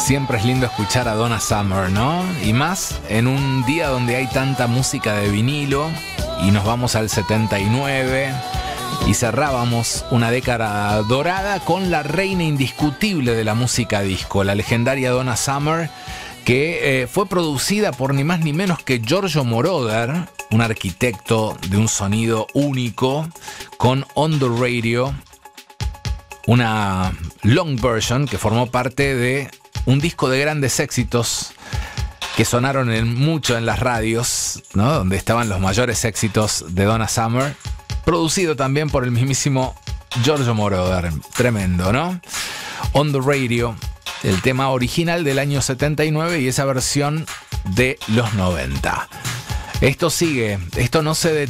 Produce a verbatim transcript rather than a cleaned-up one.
Siempre es lindo escuchar a Donna Summer, ¿no? Y más en un día donde hay tanta música de vinilo. Y nos vamos al setenta y nueve y cerrábamos una década dorada con la reina indiscutible de la música disco, la legendaria Donna Summer, que eh, fue producida por ni más ni menos que Giorgio Moroder, un arquitecto de un sonido único, con On The Radio, una long version que formó parte de un disco de grandes éxitos que sonaron en, mucho en las radios, ¿no? Donde estaban los mayores éxitos de Donna Summer, producido también por el mismísimo Giorgio Moroder. Tremendo, ¿no? On The Radio, el tema original del año setenta y nueve y esa versión de los noventa. Esto sigue, esto no se detiene.